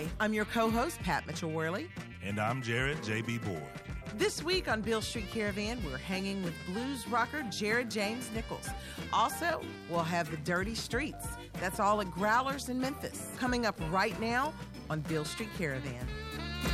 I'm your co-host, Pat Mitchell-Worley. And I'm Jared J.B. Boyd. This week on Beale Street Caravan, we're hanging with blues rocker Jared James Nichols. Also, we'll have the Dirty Streets. That's all at Growlers in Memphis. Coming up right now on Beale Street Caravan.